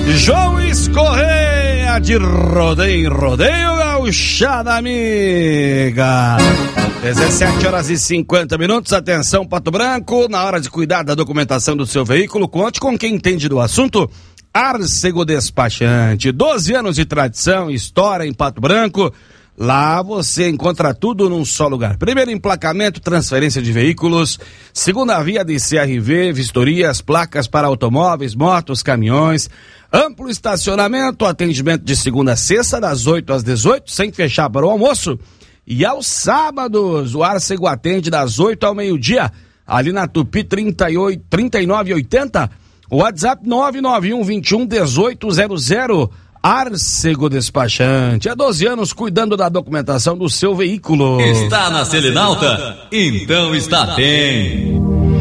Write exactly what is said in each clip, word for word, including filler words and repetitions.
João Correia de Rodeio, Rodeio Gauchada Amiga. dezessete horas e cinquenta minutos, atenção Pato Branco, na hora de cuidar da documentação do seu veículo, conte com quem entende do assunto. Arcego Despachante, doze anos de tradição e história em Pato Branco. Lá você encontra tudo num só lugar. Primeiro emplacamento, transferência de veículos. Segunda via de C R V, vistorias, placas para automóveis, motos, caminhões. Amplo estacionamento, atendimento de segunda a sexta, das oito às dezoito, sem fechar para o almoço. E aos sábados, o Arcego atende das oito ao meio-dia, ali na Tupi trinta e oito, trinta e nove oitenta. WhatsApp nove nove um, vinte e um, dezoito zero zero. Arcego Despachante, há doze anos cuidando da documentação do seu veículo. Está na Selinalta? Então está bem.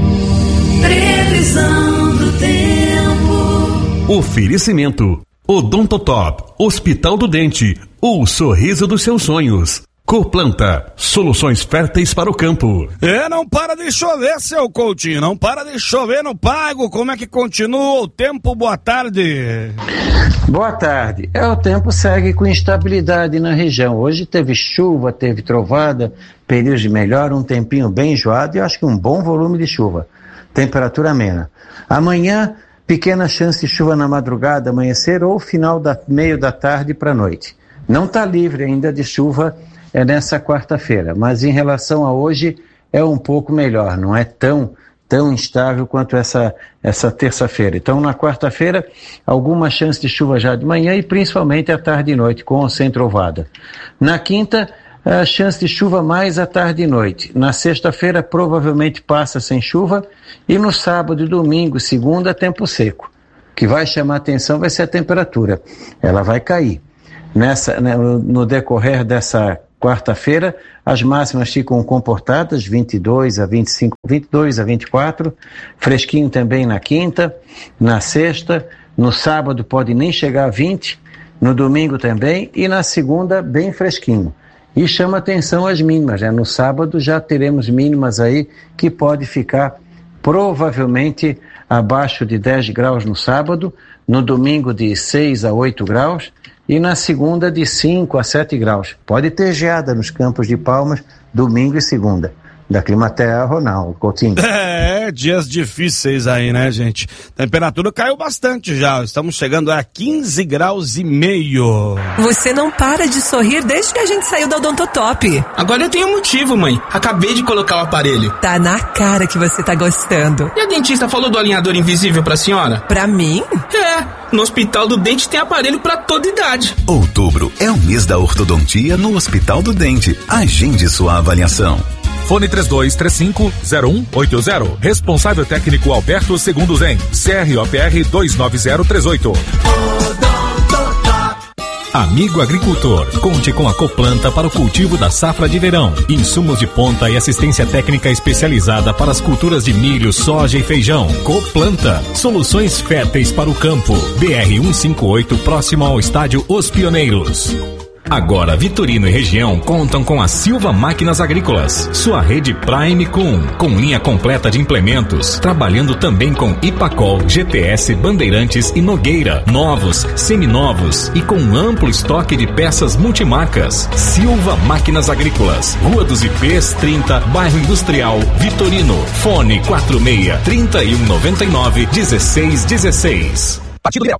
Previsão do tempo. Oferecimento: Odontotop, Hospital do Dente, o sorriso dos seus sonhos. Coplanta, soluções férteis para o campo. É, não para de chover, seu Coutinho, não para de chover no Pago. Como é que continua o tempo? Boa tarde. Boa tarde. É, o tempo segue com instabilidade na região. Hoje teve chuva, teve trovada, períodos de melhor, um tempinho bem enjoado e eu acho que um bom volume de chuva. Temperatura amena. Amanhã, pequena chance de chuva na madrugada, amanhecer ou final da meio da tarde para noite. Não está livre ainda de chuva é nessa quarta-feira, mas em relação a hoje é um pouco melhor, não é tão, tão instável quanto essa, essa terça-feira. Então na quarta-feira, alguma chance de chuva já de manhã e principalmente à tarde e noite, com ou sem trovada. Na quinta, a chance de chuva mais à tarde e noite. Na sexta-feira, provavelmente passa sem chuva e no sábado e domingo, segunda, tempo seco. O que vai chamar atenção vai ser a temperatura, ela vai cair. Nessa, no, no decorrer dessa quarta-feira, as máximas ficam comportadas, vinte e dois a vinte e cinco, vinte e dois a vinte e quatro, fresquinho também na quinta, na sexta, no sábado pode nem chegar a vinte, no domingo também, e na segunda bem fresquinho. E chama atenção as mínimas, né? No sábado já teremos mínimas aí que pode ficar provavelmente abaixo de dez graus no sábado, no domingo de seis a oito graus, e na segunda de cinco a sete graus. Pode ter geada nos Campos de Palmas, domingo e segunda. Da Climaterra, Ronaldo Coutinho. É, dias difíceis aí, né, gente? A temperatura caiu bastante já. Estamos chegando a quinze graus e meio. Você não para de sorrir desde que a gente saiu da Odontotop. Agora eu tenho um motivo, mãe. Acabei de colocar o aparelho. Tá na cara que você tá gostando. E a dentista falou do alinhador invisível pra senhora? Pra mim? É. No Hospital do Dente tem aparelho pra toda idade. Outubro é o mês da ortodontia no Hospital do Dente. Agende sua avaliação. Fone três dois três cinco, zero um oito zero. Responsável técnico Alberto Segundo Zen. C R O P R dois nove zero três oito. Amigo agricultor, conte com a Coplanta para o cultivo da safra de verão. Insumos de ponta e assistência técnica especializada para as culturas de milho, soja e feijão. Coplanta, soluções férteis para o campo. B R cento e cinquenta e oito, próximo ao estádio Os Pioneiros. Agora, Vitorino e região contam com a Silva Máquinas Agrícolas, sua rede Prime Com, com linha completa de implementos, trabalhando também com Ipacol, G T S, Bandeirantes e Nogueira, novos, seminovos e com um amplo estoque de peças multimarcas. Silva Máquinas Agrícolas, Rua dos Ipês trinta, Bairro Industrial, Vitorino. Fone quatro seis, trinta e um, noventa e nove, dezesseis dezesseis. Partido Liberal.